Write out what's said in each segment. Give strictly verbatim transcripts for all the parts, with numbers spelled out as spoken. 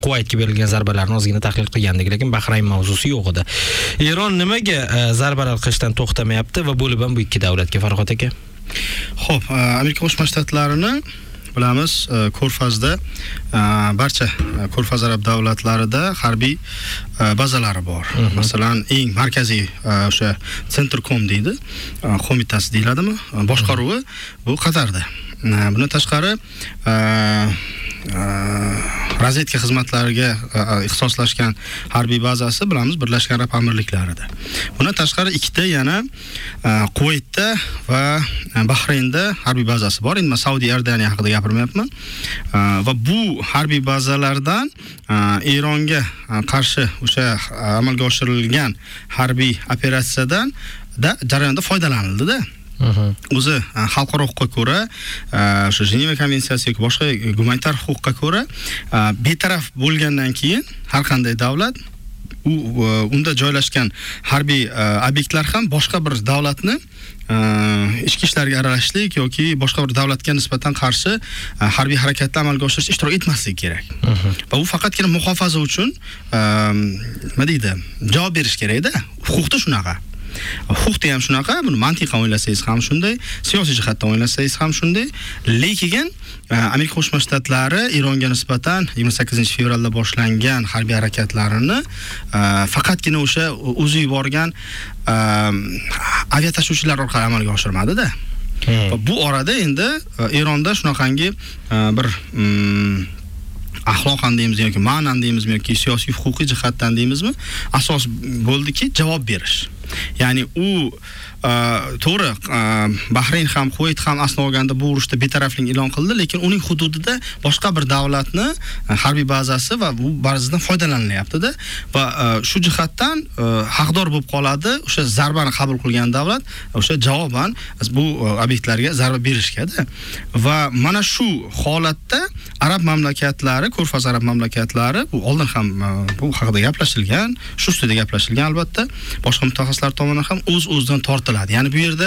Kuvaytga berilgan zarbalarni ozgina tahlil qilgandik, lekin Bahrayn mavzusi yo'q edi. Eron nimaga zarbalar qilishdan to'xtamayapti va bo'lib ham bu ikki davlatga, Farhod aka? Xo'p, Amerika Qo'shma Shtatlarini bilamiz, Ko'rfazda barcha Ko'rfaz arab davlatlarida harbiy bazalari bor. Uh -huh. Masalan, eng markaziy o'sha Centrcom deydi, qo'mitasi deyiladimi? Boshqaruvi bu Qatarda. Bundan tashqari razvedka xizmatlariga ixtisoslashgan harbiy bazasi bilamiz Birlashgan Arab Amirliklarida. Bundan tashqari ikkita yana Kuvaytda va Bahraynda harbiy bazasi bor. Endi men Saudiya Iordaniya haqida gapirmayapman. Va bu harbiy bazalardan Eronga qarshi o'sha amalga oshirilgan harbiy operatsiyadan da jarayonda foydalanildi-da. O'zi xalqaro huquqqa ko'ra, o'sha Jeneva konvensiyasi yoki boshqa gumanitar huquqqa ko'ra, betaraf bo'lgandan keyin har qanday davlat u unda joylashgan harbiy obyektlar ham boshqa bir davlatni ichki ishlariga aralashishlik yoki boshqa bir davlatga nisbatan qarshi harbiy harakatda amalga oshirishda ishtirok etmasligi kerak. Va u faqatgina muhofaza uchun nima deydi, javob berish kerak-da. Huquqda shunaqa. Huquqda ham shunaqa, buni mantiqan o'ylasangiz ham shunday, siyosiy jihatdan o'ylasangiz ham shunday. Lekin Amerika Qo'shma Shtatlari Eronga nisbatan yigirma sakkizinchi fevralda boshlangan harbiy harakatlarini faqatgina o'sha o'zi yuborgan aviatashuvchilar orqali amalga oshirmadi-da. Va bu orada endi Eronda shunaqangi bir axloqan deymizmi yoki ma'nan deymizmi yoki siyosiy huquqiy jihatdan deymizmi, asos bo'ldiki javob berish. Ya'ni u to'g'ri Bahrayn ham Kuvayt ham aslo olganda bu urushda betaraflik e'lon qildi, lekin uning hududida boshqa bir davlatni harbiy bazasi va bu bazadan foydalanilyapti-da va shu jihatdan haqdor bo'lib qoladi o'sha zarbani qabul qilgan davlat o'sha javoban bu obyektlarga zarba berishga-da. Va mana shu holatda arab mamlakatlari, Ko'rfaz arab mamlakatlari bu oldin ham bu haqida gaplashilgan, shu ustida gaplashilgan albatta, boshqa mutaxassislar tomonidan ham o'z-o'zidan tortiladi. Ya'ni bu yerda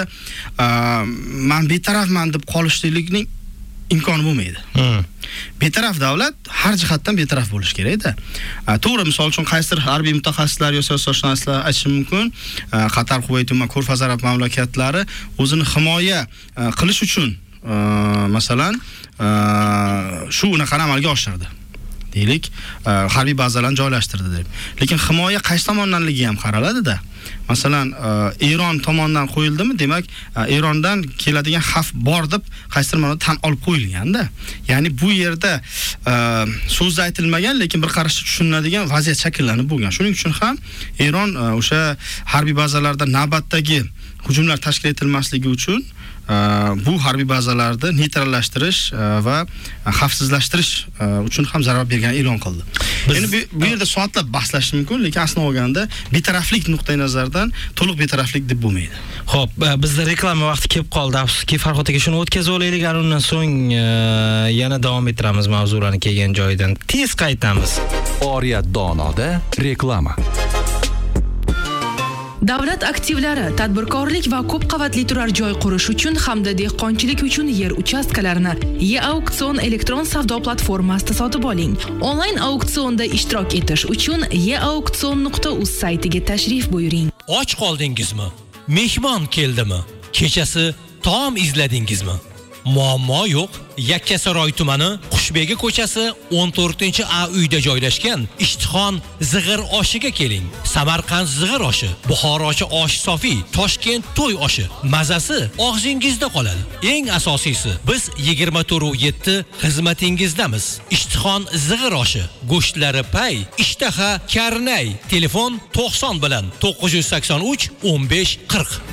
men betarafman deb qolishlikning imkoni bo'lmaydi. Betaraf davlat har jihatdan betaraf bo'lish kerak-da. To'g'ri, misol uchun qaysidir harbiy mutaxassislar yoki siyosatshunoslar aytishi mumkin, Qatar, Kuvayt va Ko'rfaz arab mamlakatlari o'zini himoya qilish uchun masalan shu unaqani amalga oshirdi. Deylik, harbiy bazalarni joylashtirdi deb. Lekin himoya qaysi tomondanligi ham qaraladi-da. Masalan, Eron tomonidan qo'yildimi, demak, Erondan keladigan xavf bor deb qaysidir ma'noda tan olib qo'yilgan-da. Ya'ni bu yerda so'zda aytilmagan, lekin bir qarashda tushuniladigan vaziyat shakllanib bo'lgan. Shuning uchun ham Eron o'sha harbiy bazalarda navbatdagi hujumlar tashkil etilmasligi uchun bu harbiy bazalarni neytrallashtirish va xavfsizlashtirish uchun ham zarba bergan e'lon qildi. Endi bu yerda soatlab bahslash mumkin, lekin aslo olganda betaraflik nuqtai nazaridan to'liq betaraflik deb bo'lmaydi. Xo'p, bizda reklama vaqti kelib qoldi. Afsuski Farhod aka shuni o'tkazib olaylik, undan so'ng yana davom ettiramiz mavzularni kelgan joyidan. Tez qaytamiz. Oriyat donoda reklama. Davlat aktivlari, tadbirkorlik va ko'p qavatli turar joy qurish uchun hamda dehqonchilik uchun yer uchastkalarini E-Auksion elektron savdo platformasida sotib oling. Onlayn auksionda ishtirok etish uchun e auksion nuqta uz saytiga tashrif buyuring. Och qoldingizmi? Mehmon keldimi? Kechasi taom izladingizmi? Muammo yo'q. Yakkasaroy tumani Qushbegi ko'chasi o'n to'rtinchi A uyda joylashgan Ishtixon zig'ir oshiga keling. Samarqand zig'ir oshi, Buxorochi osh sofi, Toshkent to'y oshi. Mazasi og'zingizda qoladi. Eng asosiysi, biz yigirma to'rt yetti xizmatingizdamiz. Ishtixon zig'ir oshi, go'shtlari pay, ishtaha karnay. Telefon to'qson bilan to'qqiz yuz sakson uch o'n besh qirq.